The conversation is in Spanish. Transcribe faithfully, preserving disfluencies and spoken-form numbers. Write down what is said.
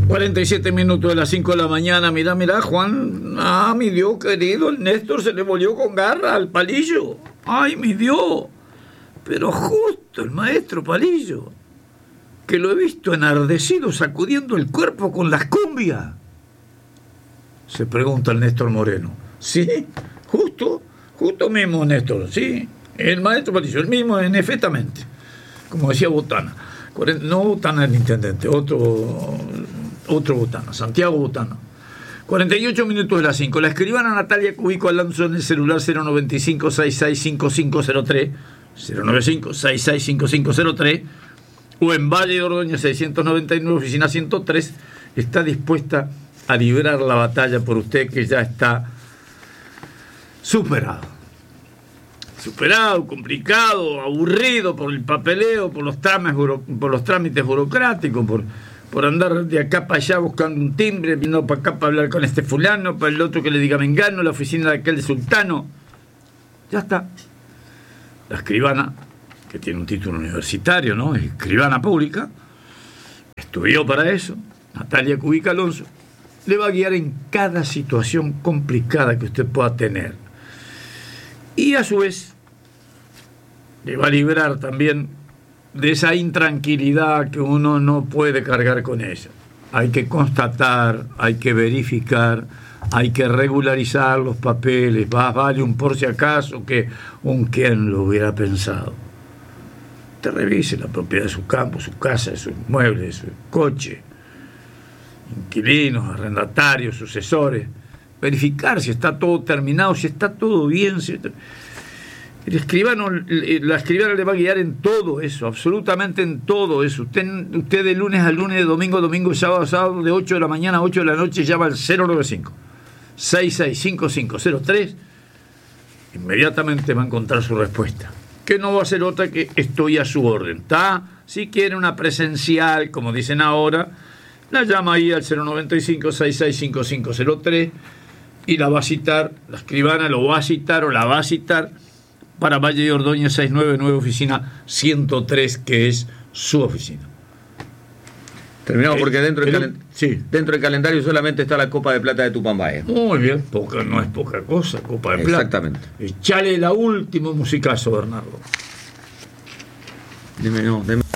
cuarenta y siete minutos de las cinco de la mañana. Mira, mira, Juan. Ah, mi Dios querido, el Néstor se le volvió con garra al Palillo. Ay, mi Dios. Pero justo el maestro Palillo, que lo he visto enardecido sacudiendo el cuerpo con las cumbias. Se pregunta el Néstor Moreno. Sí, justo, justo mismo, Néstor, sí. El maestro Palillo, el mismo, en efectamente. Como decía Botana. No Botana el intendente, otro, otro Botana, Santiago Botana. cuarenta y ocho minutos de las cinco. La escribana Natalia Cubico Alonso en el celular cero noventa y cinco, sesenta y seis, cincuenta y cinco cero tres, cero noventa y cinco, sesenta y seis, cincuenta y cinco cero tres, o en Valle de Ordóñez seiscientos noventa y nueve, oficina ciento tres, está dispuesta a librar la batalla por usted, que ya está superado. Superado, complicado, aburrido por el papeleo, por los trámites, por los trámites burocráticos, por, por andar de acá para allá buscando un timbre, vino para acá para hablar con este fulano, para el otro que le diga mengano, la oficina de aquel sultano. Ya está. La escribana, que tiene un título universitario, ¿no? Es escribana pública, estudió para eso, Natalia Cubico Alonso, le va a guiar en cada situación complicada que usted pueda tener. Y a su vez, le va a librar también de esa intranquilidad que uno no puede cargar con ella. Hay que constatar, hay que verificar, hay que regularizar los papeles. Más vale un por si acaso que un quien lo hubiera pensado. Te revise la propiedad de su campo, su casa, sus muebles, su coche, inquilinos, arrendatarios, sucesores. Verificar si está todo terminado, si está todo bien. Si está... El escribano, la escribana le va a guiar en todo eso, absolutamente en todo eso. Usted, usted de lunes a lunes, de domingo a domingo, sábado a sábado, de ocho de la mañana a ocho de la noche, llama al cero noventa y cinco, sesenta y seis, cincuenta y cinco cero tres. Inmediatamente va a encontrar su respuesta, que no va a ser otra que estoy a su orden. ¿Está? Si quiere una presencial, como dicen ahora, la llama ahí al cero noventa y cinco, sesenta y seis, cincuenta y cinco cero tres y la va a citar, la escribana lo va a citar o la va a citar para Valle de Ordóñez seiscientos noventa y nueve, oficina ciento tres, que es su oficina. Terminamos porque dentro del, calen... sí. dentro del calendario solamente está la Copa de Plata de Tupambaé. Muy bien, poca, no es poca cosa, Copa de Plata. Exactamente. Echale la última musicazo, Bernardo. Dime, no, dime.